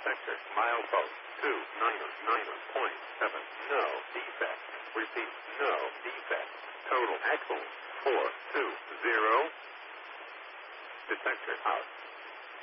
Detector, milepost, 299.7. No defect. Repeat, no defect. Total excellent, 420. Detector out.